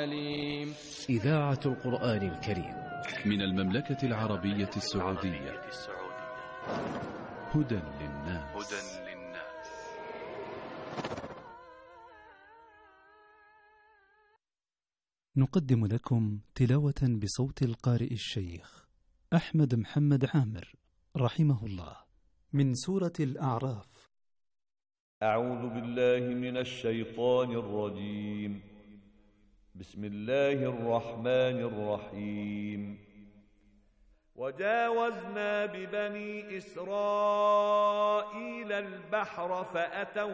عليم. إذاعة القرآن الكريم من المملكة العربية السعودية. هدى للناس. نقدم لكم تلاوة بصوت القارئ الشيخ أحمد محمد عامر رحمه الله من سورة الأعراف. أعوذ بالله من الشيطان الرجيم. بسم الله الرحمن الرحيم. وجاوزنا ببني إسرائيل البحر فأتوا